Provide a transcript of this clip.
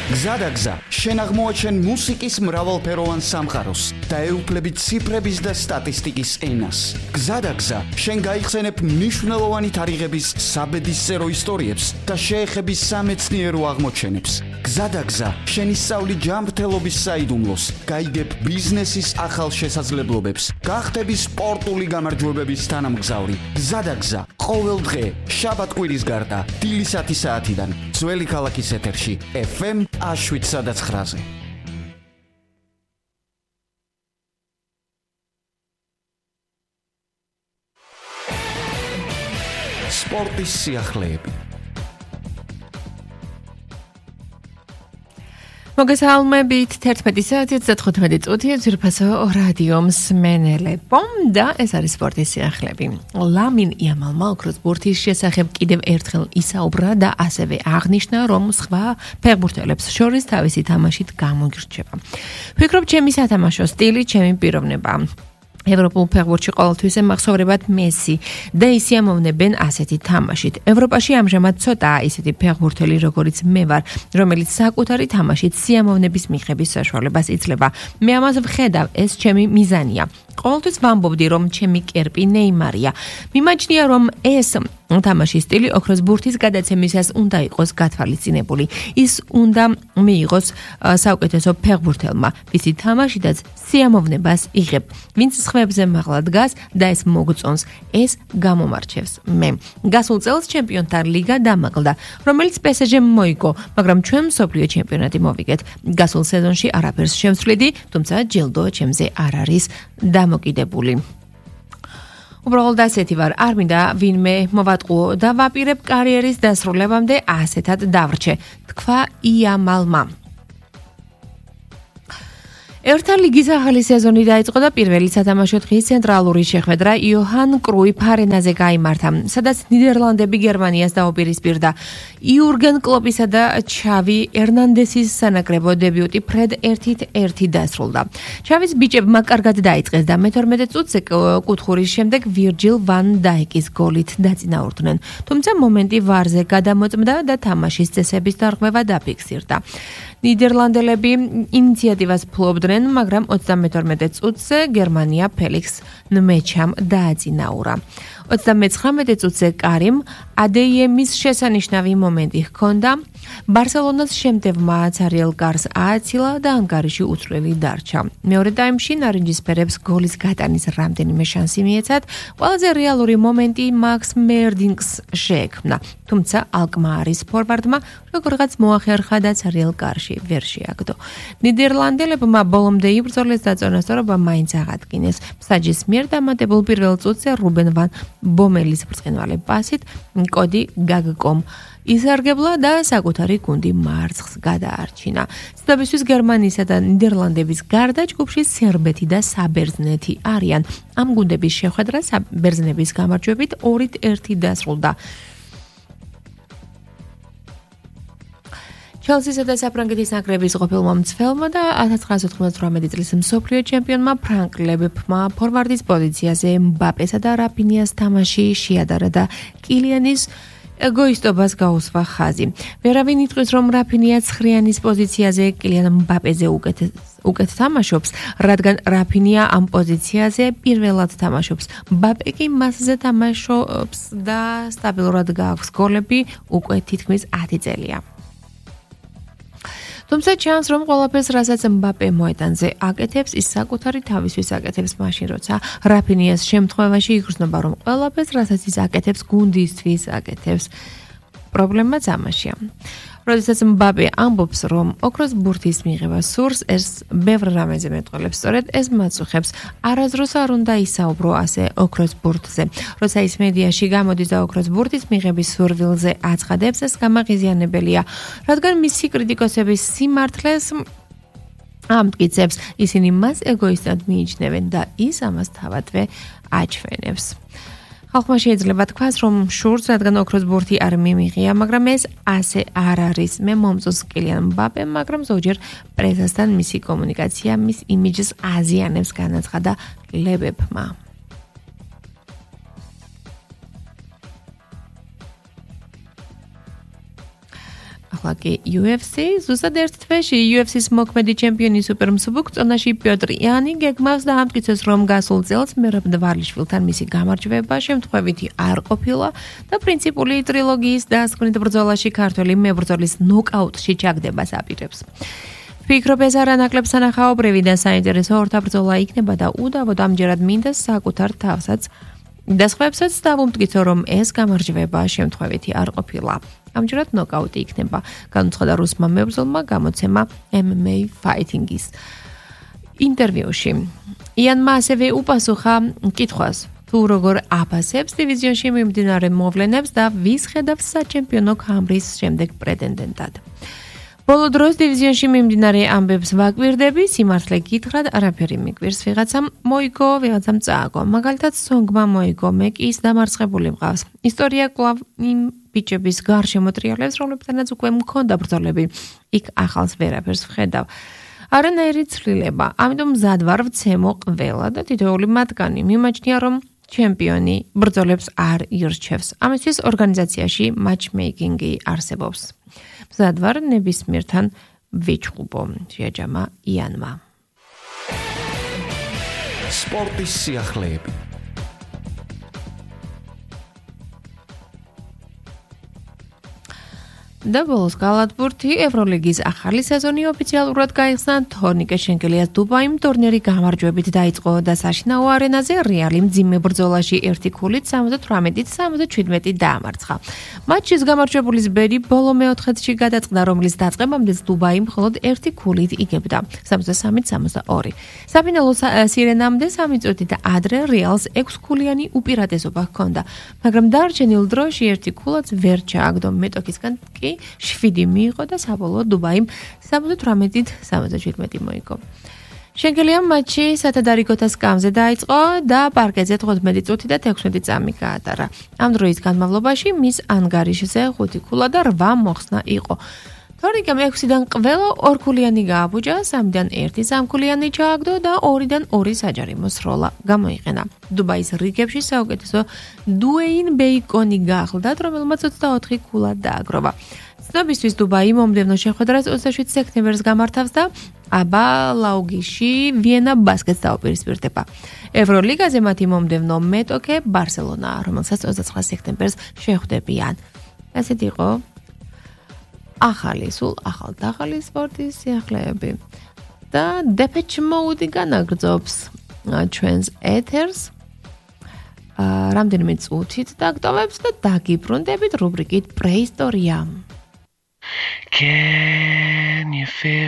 გზადაგზა, შენ აღმოაჩენ მუსიკის მრავალფეროვან სამყაროს და ეუფლები ციფრების და სტატისტიკის ენას. გზადაგზა, შენ გაიხსენებ მნიშვნელოვანი თარიღების საბედისწერო ისტორიებს და შეეხები სამეცნიერო აღმოჩენებს. გზადაგზა, შენ ისწავლი ჯანმრთელობის საიდუმლოს, გაიგებ ბიზნესის ახალ შესაძლებლობებს, გახდები სპორტული გამარჯვებების თანამგზავრი. გზადაგზა, ყოველ დღე, შაბათ-კვირის გარდა, დილის 10 საათიდან, ძველი ქალაქის ეთერში, FM 7-9-ზე. სპორტის სიახლეები. მოგესალმებით 11 საათი 35 წუთია ძვირფასო რადიო მსმენელებო და ეს არის სპორტის სიახლეები. ლამინ იამალმა ოქროს ბურთის შესახებ კიდევ ერთხელ ისაუბრა და ასევე აღნიშნა, რომ სხვა ფეხბურთელებს შორის თავისი თამაშით გამოგირჩევა. ვფიქრობ, ჩემი სათამაშო სტილი, ჩემი პიროვნება. ევროპულ ფეხბურთში ყოველთვის ემახსოვრებათ მესი და ისიამოვნებენ ასეთი თამაშით. ევროპაში ამჟამად ცოტაა ისეთი ფეხბურთელი, როგორიც მე ვარ, რომელიც საკუთარი თამაშით სიამოვნების მიღების საშუალებას იძლევა. მე ამას ვხედავ, ეს ჩემი მიზანია. ყოველთვის ვამბობდი, რომ ჩემი კერპი ნეიმარია. მიმაჩნია, რომ ეს თამაშის სტილი ოქროს ბურთის გადაცემისას უნდა იყოს გათვალისწინებული. ის უნდა მიიღოს საუკეთესო ფეხბურთელმა, ვისი თამაშითაც სიამოვნებას იღებ. ვინც სხვებზე მაღლა დგას და ეს მოგწონს, ეს გამომარჩევს მე. გასულ წელს ჩემპიონთა ლიგა დამაკლდა, რომელიც PSG-მ მოიგო, მაგრამ ჩვენ მსოფლიო ჩემპიონატი მოვიგეთ. გასულ სეზონში არაფერს შევცვლიდი, თუმცა ჯილდო ჩემზე არ არის დამოკიდებული. უბრალოდ ასეთი ვარ, არ მინდა ვინმე მოვატყუო და ვაპირებ კარიერის დასრულებამდე ასეთად დავრჩე, თქვა იამალმა. ერთა ლიგის ახალი სეზონი დაიწყო და პირველი სათამაშო დღის ცენტრალური შეხვედრა იოჰან კრუიფ არენაზე გაიმართა, სადაც ნიდერლანდები გერმანიას დაუპირისპირდა. იურგენ კლოპისა და ჩავი ერნანდესის სანაკრებო დებიუტი ფრედ 1-1 დასრულდა. ჩავის ბიჭებმა კარგად დაიწყეს და მე-12 წუთზე კუთხურის შემდეგ ვირჯილ ვან დაიკის გოლით დაწინაურდნენ. თუმცა მომენტი ვარზე გადამოწმდა და თამაშის წესების დარღვევა დაფიქსირდა. ნიდერლანდელები ინიციატივას ფლობდნენ, მაგრამ 32 წუთზე გერმანია ფელიქს ნმეჩამ დააწინაურა. 39 წუთზე კარიმ ადეიემის შესანიშნავი მომენტი ჰქონდა. ბარსელონას შემტევმა ცარიელ კარს ააცილა და ანგარიში უცვლელი დარჩა. მეორე ტაიმში ნარინჯისფერებს გოლის გატანის რამდენიმე შანსი მიეცათ. ყველაზე რეალური მომენტი მაქს მერდინგს შეექმნა, თუმცა ალკმაარის ფორვარდმა როგორღაც მოახერხა და ცარიელ კარში ვერ შეაგდო. ნიდერლანდებმა ბოლომდე იბრძოლეს და წონასწორობა მაინც აღადგინეს. მსაჯის მიერ დამატებულ პირველ წუთზე რუბენ ვან ბომელის ბრწყინვალე პასით კოდი გაგკომ ისარგებლა და საკუთარი გუნდი მარცხს გადაარჩინა. ცნობისთვის გერმანიისა და ნიდერლანდების გარდა ჯგუფში სერბეთი და საბერძნეთი არიან. ამ გუნდების შეხვედრა საბერძნების გამარჯვებით 2-1 დასრულდა. ჩელსისა და საფრანგეთის ნაკრების ყოფილმა მცველმა და 1998 წლის მსოფლიო ჩემპიონმა ფრანკ ლებეფმა ფორვარდის პოზიციაზე მბაპესა და რაფინიას თამაში შეადარა და კილიანის ეგოისტობას გაუსვა ხაზი. ვერავინ იტყვის, რომ რაფინია ცხრიანის პოზიციაზე კილიან მბაპეზე უკეთ თამაშობს, რადგან რაფინია ამ პოზიციაზე პირველად თამაშობს. მბაპე კი მასზე თამაშობს და სტაბილურად გააქვს გოლები უკვე თითქმის 10 წელია. თუმცა ჩანს, რომ ყველაფერს, რასაც მბაპე მოედანზე აკეთებს, ის საკუთარი თავისთვის აკეთებს მაშინ, როცა რაფინიას შემთხვევაში იგრძნობა, რომ ყველაფერს, რასაც ის აკეთებს, გუნდისთვის აკეთებს. პრობლემაც ამაშია. როდესაც მბაპე ამბობს, რომ ოქროს ბურთის მიღება სურს, ეს ბევრ რამეზე მეტყველებს. სწორედ ეს მაწუხებს. არასდროს არ უნდა ისაუბრო ასე ოქროს ბურთზე. როცა ის მედიაში გამოდის და ოქროს ბურთის მიღების სურვილზე აცხადებს, ეს გამაღიზიანებელია, რადგან მისი კრიტიკოსების სიმართლეს ამტკიცებს. ისინი მას ეგოისტად მიიჩნევენ და ის ამას თავადვე აჩვენებს. ხალხმა შეიძლება თქვას, რომ შურს, რადგან ოქროს ბურთი არ მიმიღია, მაგრამ ეს ასე არ არის. მე მომწონს კილიან მბაპემ, მაგრამ ზოგჯერ პრესასთან მისი კომუნიკაცია მის იმიჯს აზიანებს, განაცხადა ლებეფმა. ახლა კი UFC ზუსტად ერთ თვეში UFC-ს მოქმედი ჩემპიონი სუპერმსუბუქ წონაში პიოტრ იანი გეგმავს და ამტკიცებს, რომ გასულ წელს მერაბ დვალიშვილთან მისი გამარჯვება შემთხვევითი არ ყოფილა და პრინციპული ტრილოგიის დასკვნით ბრძოლაში ქართველი მებრძოლის ნოკაუტში ჩაგდებას აპირებს. ვფიქრობ, ეს არანაკლებ სანახაობრივი და საინტერესო ორთაბრძოლა იქნება და უდავოდ ამჯერად მინდა საკუთარ თავსაც და სხვებსაც დავუმტკიცო, რომ ეს გამარჯვება შემთხვევითი არ ყოფილა. ამჯერად ნოკაუტი იქნება, განუცხადა რუსმა მებრძოლმა გამოცემა MMA Fighting-ის ინტერვიუში. იანმა ასევე უპასუხა კითხვას, თუ როგორ აფასებს დივიზიონში მიმდინარე მოვლენებს და ვის ხედავს საჩემპიონო ქამრის შემდეგ პრეტენდენტად. ბოლო დროს დივიზიონში მიმდინარე ამბებს ვაკვირდები, სიმართლე გითხრათ, არაფერი მიკვირს, ვიღაცამ მოიგო, ვიღაცამ წააგო. მაგალითად, სონგმა მოიგო, მეკის დამარცხებული მყავს. ისტორია კვლავ იმ ბიჭების გარშემო ტრიალებს, რომლებთანაც უკვე მქონდა ბრძოლები. იქ ახალს ვერაფერს ვხედავ. არანაირი ცვლილება, ამიტომ მზად ვარ ვცემო ყველა და თითოეული მათგანი მიმაჩნია, რომ ჩემპიონი ბრძოლებს არ ირჩევს. ამისთვის ორგანიზაციაში matchmaking-ი არსებობს. მზად ვარ ნებისმიერთან ვიჩხუბო, შეაჯამა იანმა. სპორტის სიახლეები. და ბოლოს გალათბურთი ევროლიგის ახალი სეზონი ოფიციალურად გაიხსნა. თორნიკე შენგელიას დუბაიმ ტურნირი გამარჯვებით დაიწყო და საშინაო არენაზე რეალი მძიმე ბრძოლაში 1-0-ით 78-77 დაამარცხა. მატჩის გამარჯვებულის ბედი ბოლო მეოთხედში გადაწყდა, რომლის დაწყებამდეც დუბაი მხოლოდ 1-0-ით იგებდა 63-62. საფინალო სირენამდე 3 წუთით ადრე რეალს 6-0-იანი უპირატესობა ჰქონდა, მაგრამ დარჩენილ დროში 1-0-აც ვერ ჩააგდო. მეტოქისგან კი 7 მიიღო და საბოლოოდ დუბაიმ 78-77 მოიგო. შენგელიამ მატჩი სათადარიგოთა სკამზე დაიწყო და პარკეტზე 15 წუთი და 16 წამი გაატარა. ამ დროის განმავლობაში მის ანგარიშზე 5-0 და 8 მოხსნა იყო. თორნიკემ 6-დან ყველა 2-ქულიანი გააბუჯა, 3-დან 1 3-ქულიანი ჩააგდო და 2-დან 2 საჯარიმო სროლა გამოიყენა. დუბაის რიგებში საუკეთესო დუეინ ბეიკონი გახლდათ, რომელმაც 24 ქულა დააგროვა. ცნობისთვის დუბაი მომდევნო შეხვედრას 27 სექტემბერს გამართავს და აბა ლაუგიში ვიენა ბასკეტს დაუპირისპირდება. ევროლიგაზე მათი მომდევნო მეტოქე ბარსელონა, რომელსაც 29 სექტემბერს შეხვდებიან. ასეთი იყო ახალი სპორტის სიახლეები და Depeche Mode განაგრძობს ჩვენს ეთერს რამდენიმე წუთით დაგტოვებს და დაგიბრუნდებით რუბრიკით პრეისტორია. Can you feel